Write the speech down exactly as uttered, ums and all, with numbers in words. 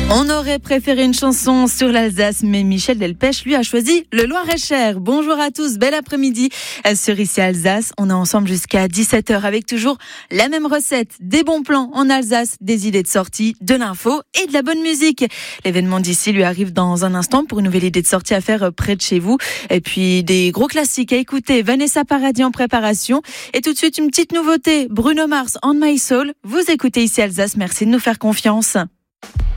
On aurait préféré une chanson sur l'Alsace, mais Michel Delpech, lui, a choisi le Loir-et-Cher. Bonjour à tous, bel après-midi sur Ici Alsace. On est ensemble jusqu'à dix-sept heures avec toujours la même recette, des bons plans en Alsace, des idées de sortie, de l'info et de la bonne musique. L'événement d'ici lui arrive dans un instant pour une nouvelle idée de sortie à faire près de chez vous. Et puis des gros classiques à écouter, Vanessa Paradis en préparation. Et tout de suite une petite nouveauté, Bruno Mars, On My Soul. Vous écoutez Ici Alsace, merci de nous faire confiance.